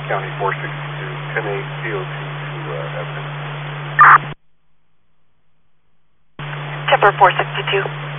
County 462, 10-8 COT to Evan. Kepler 462.